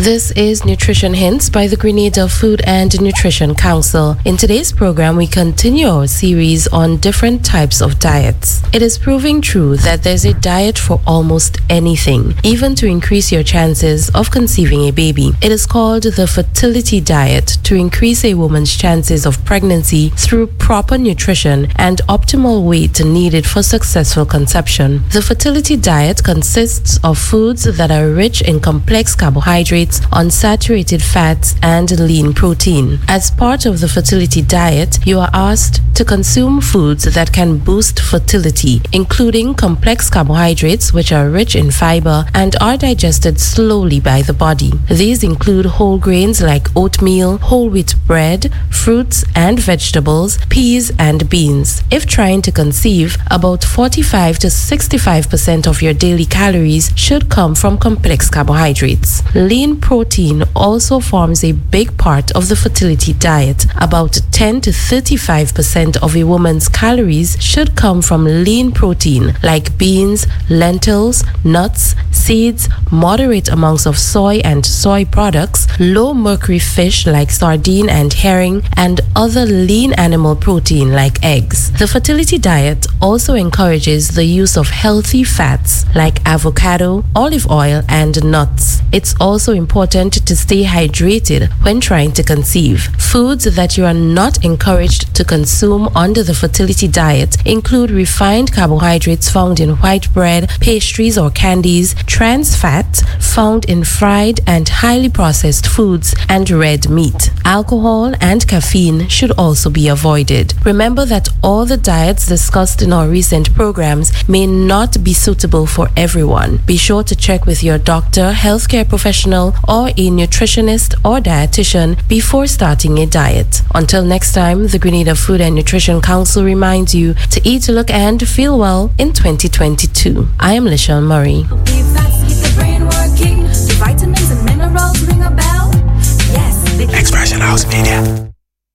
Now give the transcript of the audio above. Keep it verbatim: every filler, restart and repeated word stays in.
This is Nutrition Hints by the Grenada Food and Nutrition Council. In today's program, we continue our series on different types of diets. It is proving true that there's a diet for almost anything, even to increase your chances of conceiving a baby. It is called the fertility diet to increase a woman's chances of pregnancy through proper nutrition and optimal weight needed for successful conception. The fertility diet consists of foods that are rich in complex carbohydrates, unsaturated fats, and lean protein. As part of the fertility diet, you are asked to consume foods that can boost fertility, including complex carbohydrates, which are rich in fiber and are digested slowly by the body. These include whole grains like oatmeal, whole wheat bread, fruits and vegetables, peas and beans. If trying to conceive, about forty-five to sixty-five percent of your daily calories should come from complex carbohydrates. Lean protein also forms a big part of the fertility diet. About ten to thirty-five percent of a woman's calories should come from lean protein like beans, lentils, nuts, seeds, moderate amounts of soy and soy products, low mercury fish like sardine and herring, and other lean animal protein like eggs. The fertility diet also encourages the use of healthy fats like avocado, olive oil, and nuts. It's also important to stay hydrated when trying to conceive. Foods that you are not encouraged to consume under the fertility diet include refined carbohydrates found in white bread, pastries or candies, trans fat found in fried and highly processed foods, and red meat. Alcohol and caffeine should also be avoided. Remember that all the diets discussed in our recent programs may not be suitable for everyone. Be sure to check with your doctor, healthcare professional, or a nutritionist or dietitian before starting a diet. Until next time, the Grenada Food and Nutrition Council reminds you to eat, look, and feel well in twenty twenty-two. I am Lishon Murray.